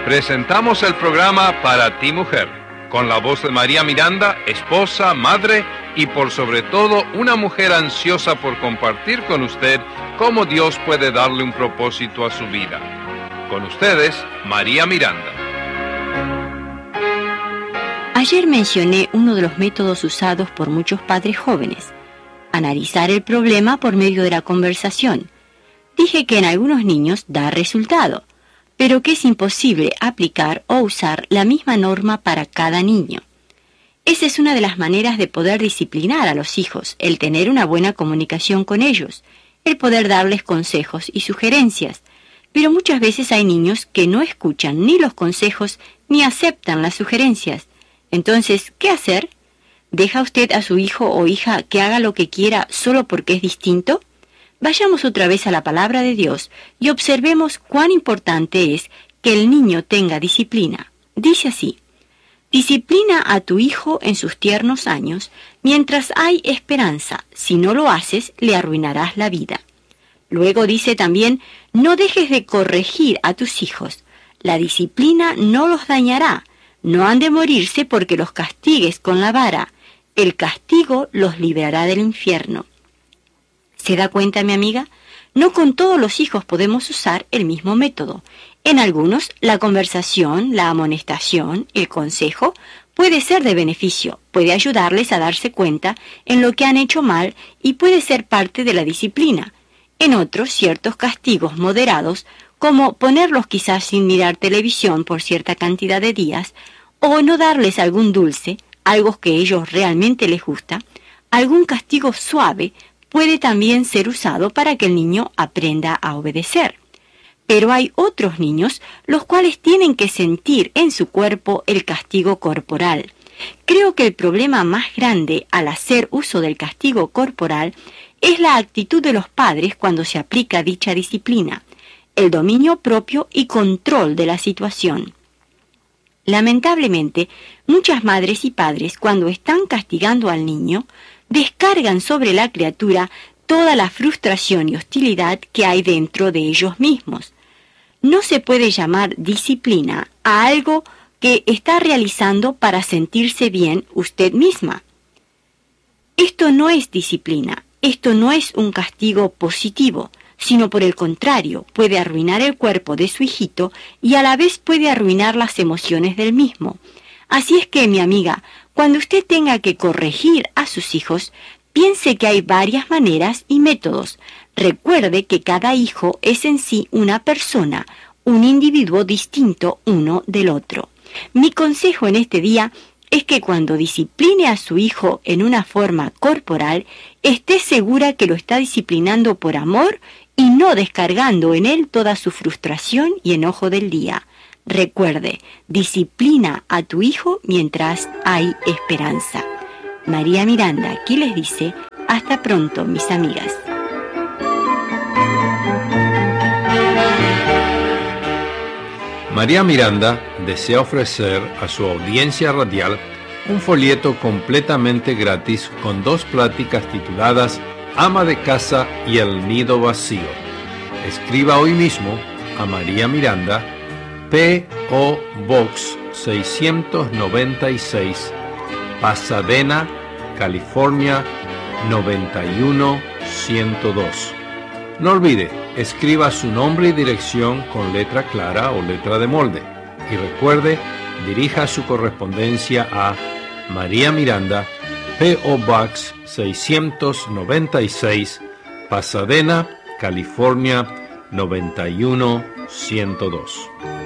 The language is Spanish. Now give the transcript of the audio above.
Presentamos el programa Para ti, mujer, con la voz de María Miranda, esposa, madre y por sobre todo una mujer ansiosa por compartir con usted cómo Dios puede darle un propósito a su vida. Con ustedes, María Miranda. Ayer mencioné uno de los métodos usados por muchos padres jóvenes: analizar el problema por medio de la conversación. Dije que en algunos niños da resultado, pero que es imposible aplicar o usar la misma norma para cada niño. Esa es una de las maneras de poder disciplinar a los hijos, el tener una buena comunicación con ellos, el poder darles consejos y sugerencias. Pero muchas veces hay niños que no escuchan ni los consejos ni aceptan las sugerencias. Entonces, ¿qué hacer? ¿Deja usted a su hijo o hija que haga lo que quiera solo porque es distinto? Vayamos otra vez a la palabra de Dios y observemos cuán importante es que el niño tenga disciplina. Dice así: disciplina a tu hijo en sus tiernos años, mientras hay esperanza. Si no lo haces, le arruinarás la vida. Luego dice también: no dejes de corregir a tus hijos. La disciplina no los dañará. No han de morirse porque los castigues con la vara. El castigo los librará del infierno. ¿Se da cuenta, mi amiga? No con todos los hijos podemos usar el mismo método. En algunos, la conversación, la amonestación, el consejo puede ser de beneficio, puede ayudarles a darse cuenta en lo que han hecho mal y puede ser parte de la disciplina. En otros, ciertos castigos moderados, como ponerlos quizás sin mirar televisión por cierta cantidad de días, o no darles algún dulce, algo que a ellos realmente les gusta, algún castigo suave puede también ser usado para que el niño aprenda a obedecer. Pero hay otros niños los cuales tienen que sentir en su cuerpo el castigo corporal. Creo que el problema más grande al hacer uso del castigo corporal es la actitud de los padres cuando se aplica dicha disciplina, el dominio propio y control de la situación. Lamentablemente, muchas madres y padres, cuando están castigando al niño, descargan sobre la criatura toda la frustración y hostilidad que hay dentro de ellos mismos. No se puede llamar disciplina a algo que está realizando para sentirse bien usted misma. Esto no es disciplina, esto no es un castigo positivo, sino por el contrario, puede arruinar el cuerpo de su hijito y a la vez puede arruinar las emociones del mismo. Así es que, mi amiga, cuando usted tenga que corregir a sus hijos, piense que hay varias maneras y métodos. Recuerde que cada hijo es en sí una persona, un individuo distinto uno del otro. Mi consejo en este día es que cuando discipline a su hijo en una forma corporal, esté segura que lo está disciplinando por amor y no descargando en él toda su frustración y enojo del día. Recuerde, disciplina a tu hijo mientras hay esperanza. María Miranda aquí les dice: hasta pronto, mis amigas. María Miranda desea ofrecer a su audiencia radial un folleto completamente gratis con 2 pláticas tituladas Ama de Casa y El Nido Vacío. Escriba hoy mismo a María Miranda, P.O. Box 696, Pasadena, California 91102. No olvide, escriba su nombre y dirección con letra clara o letra de molde. Y recuerde, dirija su correspondencia a María Miranda, P.O. Box 696, Pasadena, California 91102.